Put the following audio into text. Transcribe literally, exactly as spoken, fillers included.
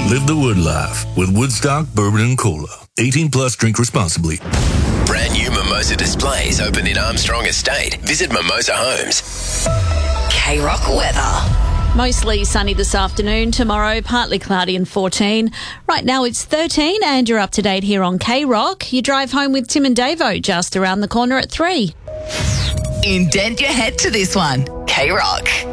Live the Wood life with Woodstock Bourbon and Cola. eighteen plus, drink responsibly. Brand new Mimosa displays open in Armstrong Estate. Visit Mimosa Homes. K-Rock weather. Mostly sunny this afternoon. Tomorrow, partly cloudy and fourteen. Right now it's thirteen and you're up to date here on K-Rock. You drive home with Tim and Davo just around the corner at three. Indent your head to this one. K-Rock.